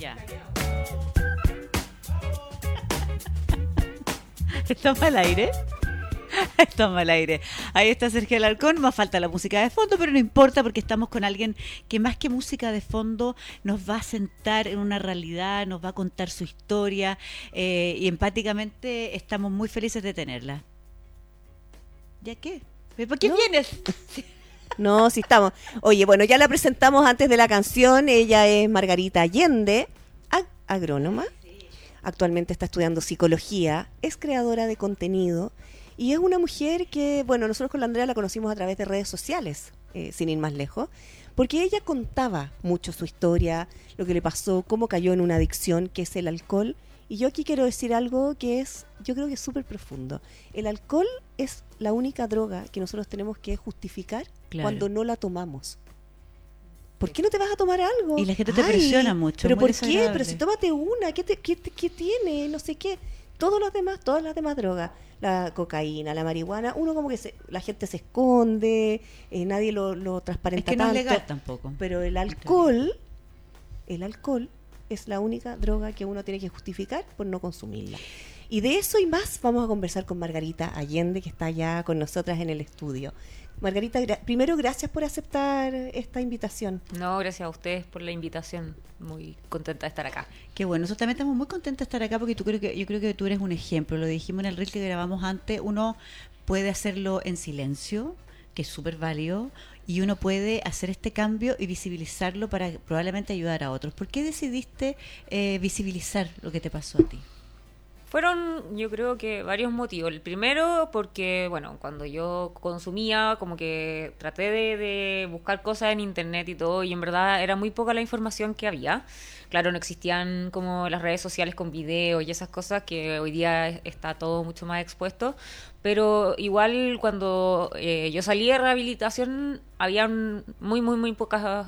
Ya. ¿Estamos al aire? Estamos al aire. Ahí está Sergio Alarcón, más falta la música de fondo, pero no importa porque estamos con alguien que más que música de fondo nos va a sentar en una realidad, nos va a contar su historia y empáticamente estamos muy felices de tenerla. ¿Ya qué? ¿Por qué vienes? No, sí estamos. Oye, bueno, ya la presentamos antes de la canción. Ella es Margarita Allende, agrónoma. Actualmente está estudiando psicología, es creadora de contenido y es una mujer que, bueno, nosotros con la Andrea la conocimos a través de redes sociales, sin ir más lejos, porque ella contaba mucho su historia, lo que le pasó, cómo cayó en una adicción que es el alcohol. Y yo aquí quiero decir algo que es, yo creo que es súper profundo. El alcohol es la única droga que nosotros tenemos que justificar cuando no la tomamos. ¿Por qué no te vas a tomar algo? Y la gente te presiona mucho. ¿Pero por qué? Pero si tómate una, ¿qué tiene? No sé qué. Todas las demás drogas, la cocaína, la marihuana, uno como que la gente se esconde, nadie lo transparenta tanto. Es que no es legal tampoco. Pero el alcohol es la única droga que uno tiene que justificar por no consumirla. Y de eso y más vamos a conversar con Margarita Allende, que está ya con nosotras en el estudio. Margarita, primero gracias por aceptar esta invitación. No, gracias a ustedes por la invitación. Muy contenta de estar acá. Qué bueno, nosotros también estamos muy contentos de estar acá porque yo creo que tú eres un ejemplo. Lo dijimos en el reel que grabamos antes. Uno puede hacerlo en silencio, que es súper válido, y uno puede hacer este cambio y visibilizarlo para probablemente ayudar a otros. ¿Por qué decidiste visibilizar lo que te pasó a ti? Fueron, yo creo que varios motivos. El primero, porque, bueno, cuando yo consumía, como que traté de buscar cosas en internet y todo, y en verdad era muy poca la información que había. Claro, no existían como las redes sociales con videos y esas cosas que hoy día está todo mucho más expuesto. Pero igual cuando yo salí de rehabilitación, habían muy pocas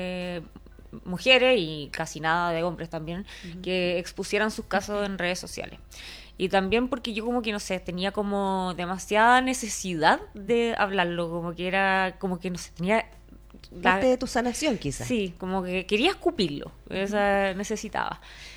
mujeres y casi nada de hombres también que expusieran sus casos en redes sociales. Y también porque yo como que, no sé, tenía como demasiada necesidad de hablarlo, como que era, como que no sé, tenía... Parte de tu sanación quizás. Sí, como que quería escupirlo, esa necesitaba.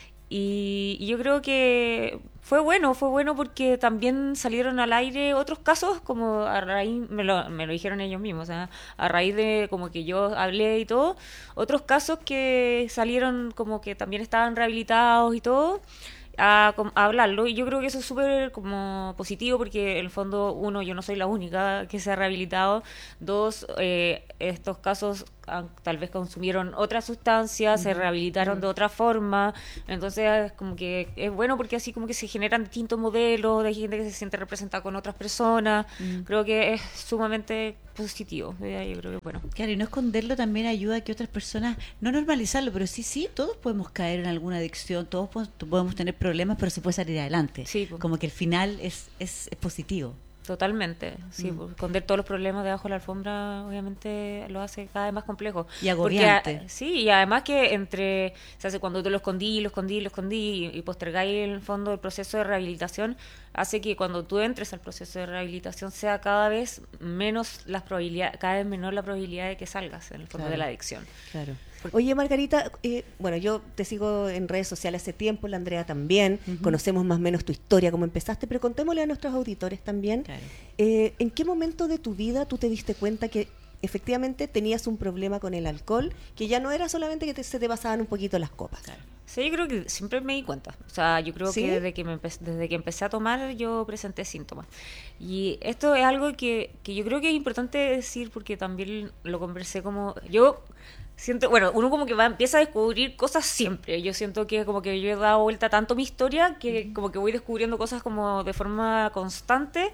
Y yo creo que fue bueno porque también salieron al aire otros casos, como a raíz, me lo dijeron ellos mismos, o sea, a raíz de como que yo hablé y todo, otros casos que salieron como que también estaban rehabilitados y todo, a hablarlo, y yo creo que eso es súper como positivo porque en el fondo, uno, yo no soy la única que se ha rehabilitado, dos, estos casos tal vez consumieron otras sustancias, se rehabilitaron de otra forma, entonces como que es bueno porque así como que se generan distintos modelos de gente que se siente representada con otras personas, creo que es sumamente positivo, yo creo que bueno. Claro, y no esconderlo también ayuda a que otras personas, no normalizarlo, pero sí, todos podemos caer en alguna adicción, todos podemos tener problemas, pero se puede salir adelante, sí, pues. Como que el final es positivo. Totalmente, sí, esconder todos los problemas debajo de la alfombra obviamente lo hace cada vez más complejo. Y agobiante. Porque, sí, y además que se hace cuando tú lo escondí y postergáis en el fondo el proceso de rehabilitación, hace que cuando tú entres al proceso de rehabilitación sea cada vez menor la probabilidad de que salgas en el fondo de la adicción. Claro. Oye, Margarita, bueno, yo te sigo en redes sociales hace tiempo, la Andrea también, conocemos más o menos tu historia, cómo empezaste, pero contémosle a nuestros auditores también, claro. ¿En qué momento de tu vida tú te diste cuenta que efectivamente tenías un problema con el alcohol, que ya no era solamente que se te pasaban un poquito las copas? Claro. Sí, yo creo que siempre me di cuenta. O sea, yo creo que desde que empecé a tomar yo presenté síntomas. Y esto es algo que yo creo que es importante decir porque también lo conversé como... Yo siento, bueno, uno como que empieza a descubrir cosas siempre. Yo siento que como que yo he dado vuelta tanto mi historia que como que voy descubriendo cosas como de forma constante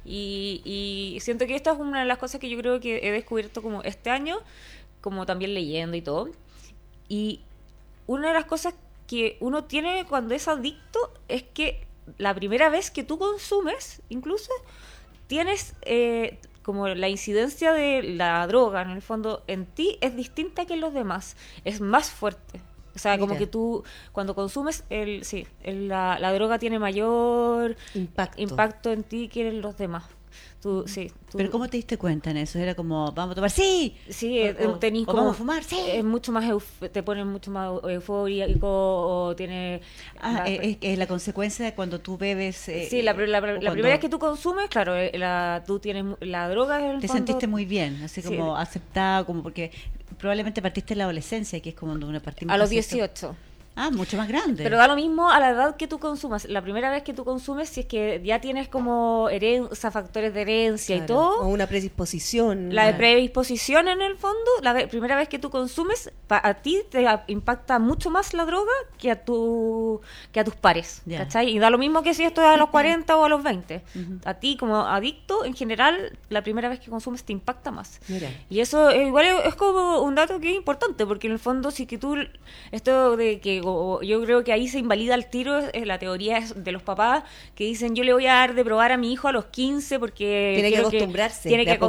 y siento que esta es una de las cosas que yo creo que he descubierto como este año, como también leyendo y todo. Y una de las cosas que uno tiene cuando es adicto es que la primera vez que tú consumes, incluso, tienes como la incidencia de la droga, en el fondo, en ti es distinta que en los demás, es más fuerte. O sea, como que tú, cuando consumes, la droga tiene mayor impacto en ti que en los demás. ¿Pero cómo te diste cuenta en eso? ¿Era como, vamos a tomar? ¡Sí! Sí, o vamos a fumar, ¡sí! Es mucho más te ponen mucho más eufórico o tiene... es la consecuencia de cuando tú bebes... sí, la primera vez que tú consumes, claro, tú tienes la droga en el te fondo. Sentiste muy bien, así como sí. Aceptado, como porque probablemente partiste en la adolescencia, que es como una partimos... A los 18. Mucho más grande. Pero da lo mismo a la edad que tú consumas. La primera vez que tú consumes, si es que ya tienes como factores de herencia y todo. O una predisposición. La de predisposición en el fondo, primera vez que tú consumes, a ti te impacta mucho más la droga que a tus pares. ¿Cachai? Y da lo mismo que si esto es a los 40 o a los 20. A ti como adicto, en general, la primera vez que consumes te impacta más. Mira. Y eso igual es como un dato que es importante, porque en el fondo si que tú, esto de que yo creo que ahí se invalida el tiro, la teoría de los papás que dicen yo le voy a dar de probar a mi hijo a los 15 porque tiene que acostumbrarse,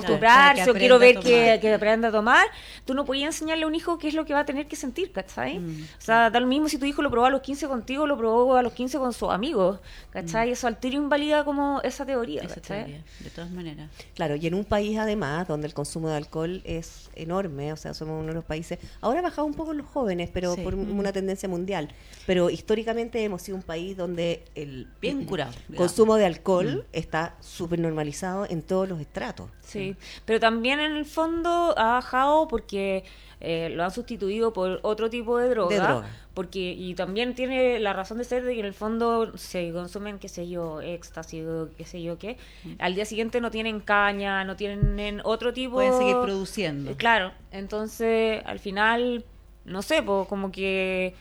o quiero ver que aprenda a tomar. Tú no podías enseñarle a un hijo qué es lo que va a tener que sentir, ¿cachai? O sea, da lo mismo si tu hijo lo probó a los 15 contigo, lo probó a los 15 con sus amigos, ¿cachai? Eso al tiro invalida como esa teoría, ¿cachai? De todas maneras. Claro, y en un país además donde el consumo de alcohol es enorme, o sea, somos uno de los países, ahora ha bajado un poco en los jóvenes, pero por una tendencia mundial. Pero históricamente hemos sido un país donde el bien curado, consumo de alcohol está súper normalizado en todos los estratos. Sí, pero también en el fondo ha bajado porque lo han sustituido por otro tipo de droga. Porque, y también tiene la razón de ser de que en el fondo se consumen, qué sé yo, éxtasis, qué sé yo qué. Al día siguiente no tienen caña, no tienen otro tipo... Pueden seguir produciendo. Claro, entonces al final, no sé, pues como que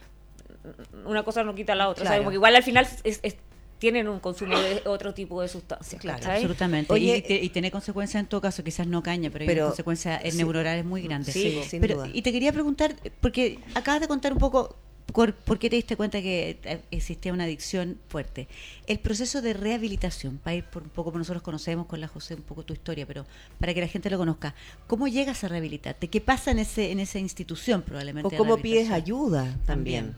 una cosa no quita la otra. Claro. O sea, como que igual al final tienen un consumo de otro tipo de sustancias. Claro, absolutamente. Oye, y tiene consecuencias en todo caso, quizás no caña, pero hay consecuencias neuronales muy grandes. Sí, sin duda. Y te quería preguntar, porque acabas de contar un poco por qué te diste cuenta que existía una adicción fuerte. El proceso de rehabilitación, para ir por un poco, nosotros conocemos con la José un poco tu historia, pero para que la gente lo conozca, ¿cómo llegas a rehabilitarte? ¿Qué pasa en esa institución probablemente? O cómo pides ayuda también.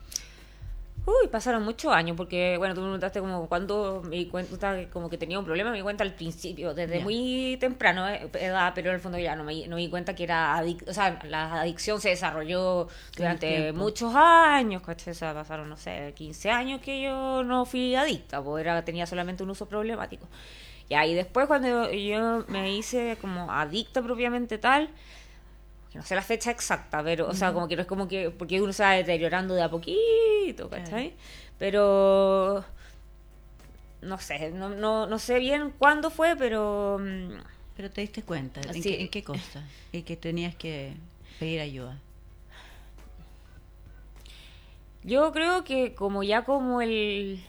Uy, pasaron muchos años, porque, bueno, tú me preguntaste como cuando me di cuenta como que tenía un problema, me di cuenta al principio, desde muy temprano edad, pero en el fondo ya no me di cuenta que era adicto, o sea, la adicción se desarrolló durante muchos años, ¿cachai? O sea, pasaron, no sé, 15 años que yo no fui adicta, pues tenía solamente un uso problemático. Y después cuando yo me hice como adicta propiamente tal, no sé la fecha exacta, pero, o sea, como que no es como que, porque uno se va deteriorando de a poquito, ¿cachai? Pero, no sé, no sé bien cuándo fue, pero... Pero te diste cuenta, ¿en qué cosa? Y que tenías que pedir ayuda. Yo creo que como el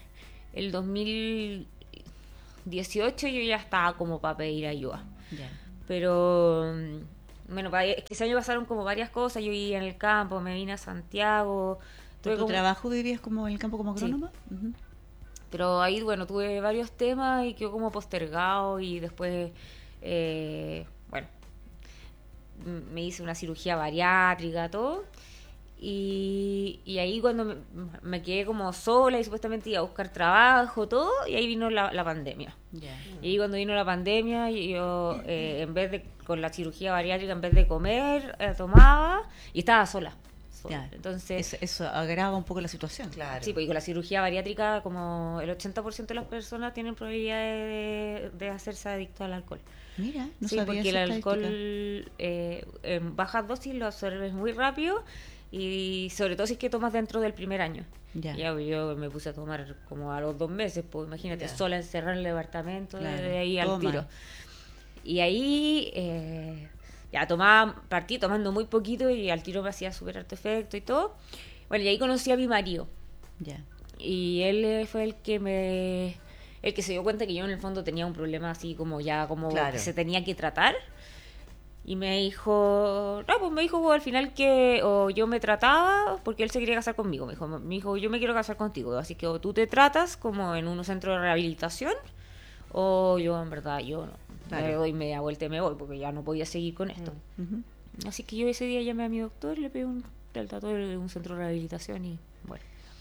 2018 yo ya estaba como para pedir ayuda. Ya. Pero... Bueno, es que ese año pasaron como varias cosas. Yo vivía en el campo, me vine a Santiago. ¿Por tu trabajo vivías como en el campo como agrónoma? Sí. Pero ahí, bueno, tuve varios temas y quedó como postergado. Y después, bueno, me hice una cirugía bariátrica, todo. Y ahí cuando me quedé como sola y supuestamente iba a buscar trabajo, todo, y ahí vino la pandemia. Yeah. Y ahí cuando vino la pandemia, yo en vez de, con la cirugía bariátrica, en vez de comer, tomaba y estaba sola. Yeah. Entonces eso agrava un poco la situación. Claro. Sí, porque con la cirugía bariátrica como el 80% de las personas tienen probabilidad de hacerse adicto al alcohol. Mira, no sí, sabía porque el esa alcohol en bajas dosis lo absorbes muy rápido. Y sobre todo si es que tomas dentro del primer año. Ya yo me puse a tomar como a los 2 meses, pues imagínate, sola encerrada en el departamento, de ahí al tiro. Y ahí ya partí tomando muy poquito y al tiro me hacía súper alto efecto y todo. Bueno, y ahí conocí a mi marido. Y él fue el que se dio cuenta que yo en el fondo tenía un problema así como que se tenía que tratar. Y me dijo, al final que yo me trataba porque él se quería casar conmigo. Me dijo, yo me quiero casar contigo, así que o tú te tratas como en un centro de rehabilitación o yo en verdad, yo no. Me doy media vuelta y me voy porque ya no podía seguir con esto. Así que yo ese día llamé a mi doctor y le pedí el dato de un centro de rehabilitación y bueno.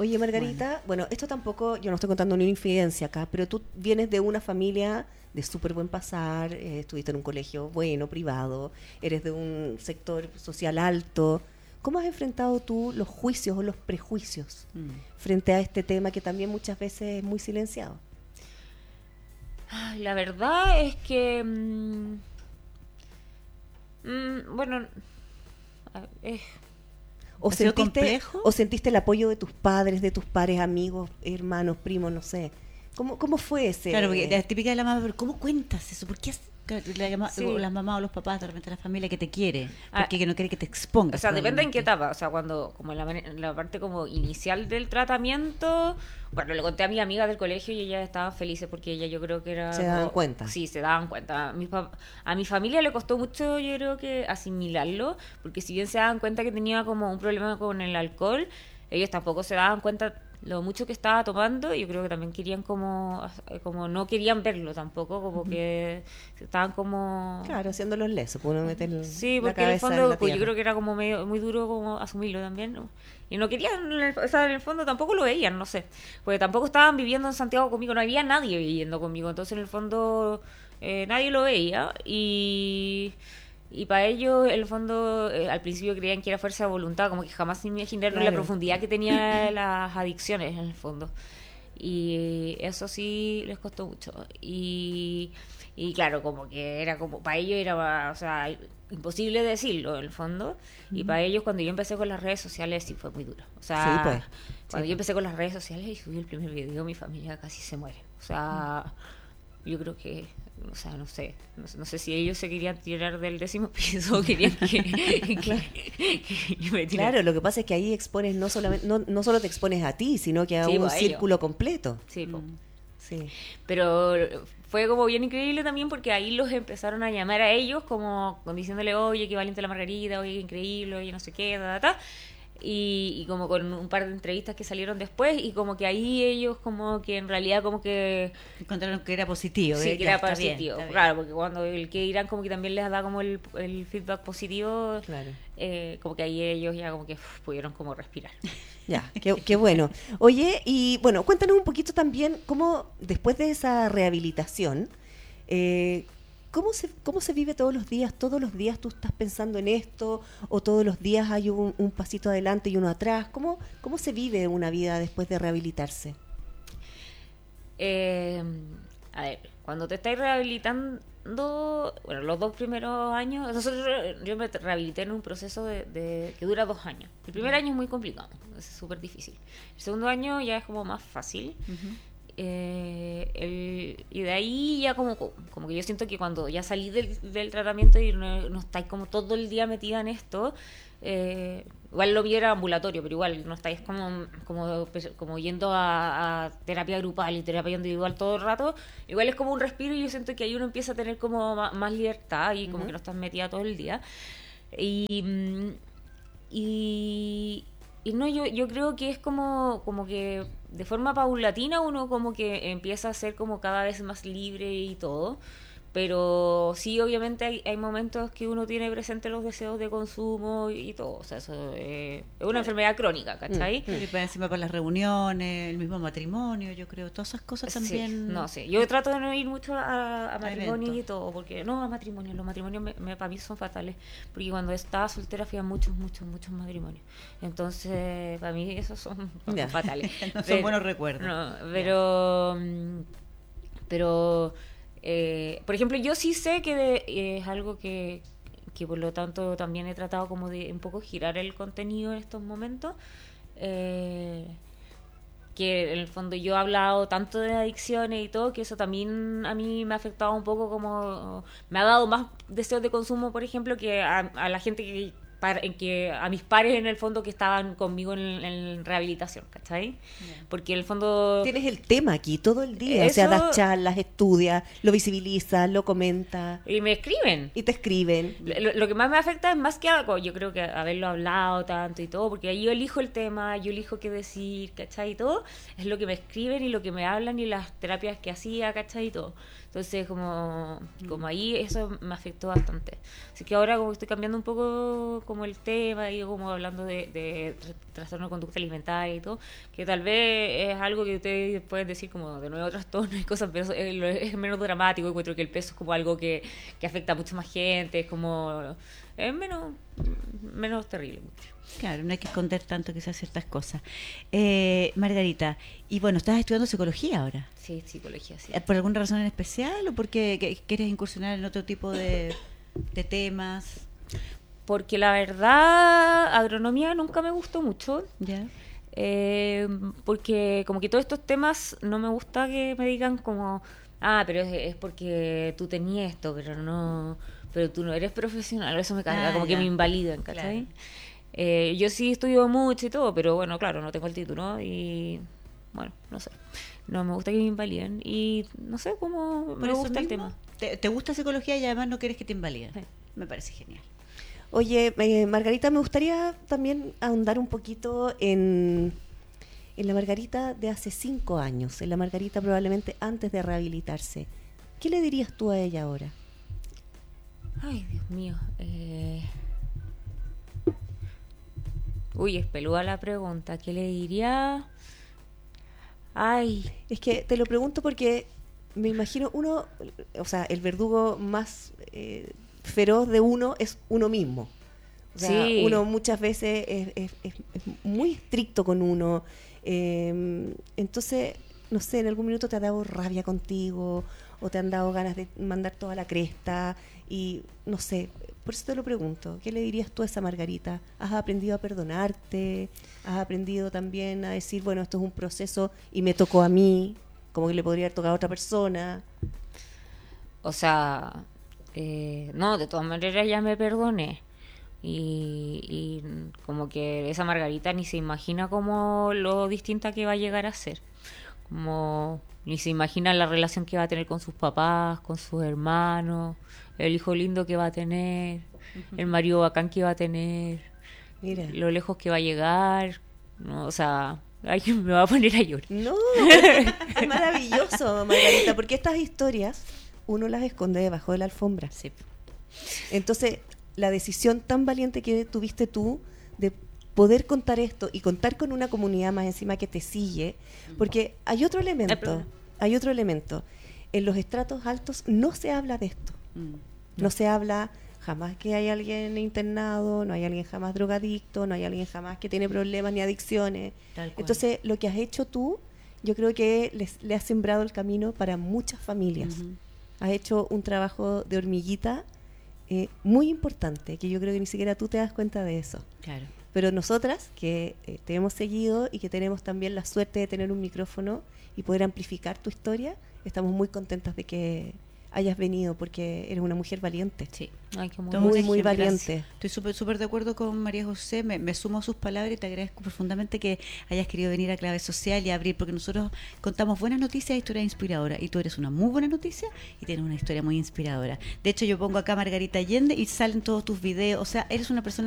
Oye, Margarita, bueno, esto tampoco, yo no estoy contando ni una infidencia acá, pero tú vienes de una familia de súper buen pasar, estuviste en un colegio bueno, privado, eres de un sector social alto. ¿Cómo has enfrentado tú los juicios o los prejuicios frente a este tema que también muchas veces es muy silenciado? La verdad es que, bueno, ¿O ¿Ha sido sentiste, complejo? o sentiste el apoyo de tus padres, de tus pares, amigos, hermanos, primos, no sé? ¿Cómo fue ese? Claro, porque la típica de la mamá, pero ¿cómo cuentas eso? ¿Por qué Sí. o las mamás o los papás, de repente la familia que te quiere? Ah, Porque que no quiere que te expongas. O sea, depende en qué probablemente. etapa. O sea, cuando, como en la parte como inicial del tratamiento, bueno, le conté a mi amiga del colegio y ellas estaban felices porque ella yo creo que era... ¿Se daban como- cuenta? Sí, se daban cuenta. A mi familia le costó mucho, yo creo que asimilarlo, porque si bien se daban cuenta que tenía como un problema con el alcohol, ellos tampoco se daban cuenta lo mucho que estaba tomando. Yo creo que también querían como no querían verlo tampoco, como que estaban como... Claro, haciendo los lesos, pues uno mete Sí, la porque en el cabeza en fondo la pues, yo tierra. creo que era como medio, muy duro como asumirlo también, ¿no? Y no querían, o sea, en el fondo tampoco lo veían, no sé. Porque tampoco estaban viviendo en Santiago conmigo, no había nadie viviendo conmigo. Entonces en el fondo nadie lo veía y para ellos, en el fondo, al principio creían que era fuerza de voluntad, como que jamás se imaginaron la Claro. profundidad que tenía las adicciones, en el fondo. Y eso sí les costó mucho. Y claro, como que era como, para ellos era, o sea, imposible decirlo, en el fondo. Y para ellos, cuando yo empecé con las redes sociales, sí fue muy duro. O sea, Sí, pues. cuando Sí, yo empecé con las redes sociales y subí el primer video, mi familia casi se muere. O sea, yo creo que, o sea, no sé si ellos se querían tirar del 10º piso o querían que yo me tirara. Claro, lo que pasa es que ahí expones no solamente, no solo te expones a ti, sino que a Sí, un pues, a ellos. círculo completo. Sí, po. Sí. Pero fue como bien increíble también porque ahí los empezaron a llamar a ellos como diciéndole, oye, qué valiente la Margarita, oye, qué increíble, oye, no sé qué, y como con un par de entrevistas que salieron después y como que ahí ellos como que en realidad como que Encontraron que era positivo. sí, que ya, era está bien, positivo. está bien. Claro, porque cuando el que irán como que también les da como el feedback positivo, Claro. como que ahí ellos ya como que pudieron como respirar. Ya, qué bueno. Oye, y bueno, cuéntanos un poquito también cómo después de esa rehabilitación, ¿cómo se vive todos los días? ¿Todos los días tú estás pensando en esto? ¿O todos los días hay un pasito adelante y uno atrás? ¿Cómo se vive una vida después de rehabilitarse? A ver, cuando te estás rehabilitando, bueno, los 2 primeros años, yo me rehabilité en un proceso que dura 2 años. El primer año es muy complicado, es súper difícil. El segundo año ya es como más fácil. Y de ahí ya como que yo siento que cuando ya salí del tratamiento y no estáis como todo el día metida en esto, igual lo mío era ambulatorio, pero igual no estáis como yendo a terapia grupal y terapia individual todo el rato, igual es como un respiro y yo siento que ahí uno empieza a tener como más libertad y como que no estás metida todo el día. Y no, yo creo que es como que de forma paulatina uno como que empieza a ser como cada vez más libre y todo. Pero sí, obviamente hay momentos que uno tiene presente los deseos de consumo y todo. O sea, eso es una enfermedad crónica, ¿cachai? Y para encima para las reuniones, el mismo matrimonio, yo creo, todas esas cosas también. Sí, no sé. Yo trato de no ir mucho a matrimonios y eventos. todo, porque no a matrimonios, los matrimonios para mí son fatales, porque cuando estaba soltera fui a muchos matrimonios. Entonces, para mí esos son Ya. fatales. No son buenos recuerdos. No, pero por ejemplo, yo sí sé que es algo que por lo tanto también he tratado como de un poco girar el contenido en estos momentos. Que en el fondo yo he hablado tanto de adicciones y todo, que eso también a mí me ha afectado un poco, como me ha dado más deseos de consumo, por ejemplo, que a la gente que a mis pares en el fondo que estaban conmigo en rehabilitación, ¿cachai? Porque en el fondo... Tienes el tema aquí todo el día, o sea, Eso- das charlas, estudias, lo visibilizas, lo comentas Y me escriben. y te escriben. Lo que más me afecta es más que algo, yo creo que haberlo hablado tanto y todo, porque ahí yo elijo el tema, yo elijo qué decir, ¿cachai? Y todo, es lo que me escriben y lo que me hablan y las terapias que hacía, ¿cachai? Y todo. Entonces, como ahí eso me afectó bastante. Así que ahora como estoy cambiando un poco como el tema, y como hablando de trastorno de conducta alimentaria y todo, que tal vez es algo que ustedes pueden decir como de nuevo trastorno y cosas, pero es menos dramático. Encuentro que el peso es como algo que afecta a mucha más gente, es como es menos terrible. Claro, no hay que esconder tanto quizás ciertas cosas. Margarita, y bueno, estás estudiando psicología ahora. Sí, psicología, sí. ¿Por alguna razón en especial o porque quieres incursionar en otro tipo de temas? Porque la verdad, agronomía nunca me gustó mucho. ¿Ya? Porque como que todos estos temas no me gusta que me digan como, pero es porque tú tenías esto, pero tú no eres profesional. Eso me carga, como que me invalidan, ¿cachai? Claro. Yo sí estudio mucho y todo, pero bueno, claro, no tengo el título y bueno, no sé. No me gusta que me invaliden y no sé cómo me gusta el tema. ¿Te gusta psicología y además no quieres que te invaliden? Sí. Me parece genial. Oye, Margarita, me gustaría también ahondar un poquito en la Margarita de hace 5 años, en la Margarita probablemente antes de rehabilitarse. ¿Qué le dirías tú a ella ahora? Ay, Dios mío. Uy, es peluda la pregunta. ¿Qué le diría? Ay. Es que te lo pregunto porque me imagino uno, o sea, el verdugo más feroz de uno es uno mismo. O sea, sí. Uno muchas veces es muy estricto con uno. Entonces, no sé, en algún minuto te ha dado rabia contigo o te han dado ganas de mandar toda la cresta y no sé, por eso te lo pregunto, ¿qué le dirías tú a esa Margarita? ¿Has aprendido a perdonarte? ¿Has aprendido también a decir, bueno, esto es un proceso y me tocó a mí, como que le podría haber tocado a otra persona? O sea, no, de todas maneras ya me perdoné. Y como que esa Margarita ni se imagina como lo distinta que va a llegar a ser. Como ni se imagina la relación que va a tener con sus papás, con sus hermanos, el hijo lindo que va a tener, el marido bacán que va a tener, mira, lo lejos que va a llegar, ¿no? O sea, ay, me va a poner a llorar. No, es maravilloso, Margarita, porque estas historias uno las esconde debajo de la alfombra. Sí. Entonces, la decisión tan valiente que tuviste tú de poder contar esto y contar con una comunidad más encima que te sigue, porque hay otro elemento. En los estratos altos no se habla de esto. No se habla jamás que hay alguien internado, no hay alguien jamás drogadicto, no hay alguien jamás que tiene problemas ni adicciones. Entonces, lo que has hecho tú, yo creo que le has sembrado el camino para muchas familias. Has hecho un trabajo de hormiguita muy importante, que yo creo que ni siquiera tú te das cuenta de eso. Claro. Pero nosotras, que te hemos seguido y que tenemos también la suerte de tener un micrófono y poder amplificar tu historia, estamos muy contentas de que hayas venido, porque eres una mujer valiente. Sí. Ay, muy valiente. Gracias. Estoy súper de acuerdo con María José, me sumo a sus palabras y te agradezco profundamente que hayas querido venir a Clave Social y abrir, porque nosotros contamos buenas noticias e historias inspiradoras, y tú eres una muy buena noticia y tienes una historia muy inspiradora. De hecho, yo pongo acá Margarita Allende y salen todos tus videos, o sea, eres una persona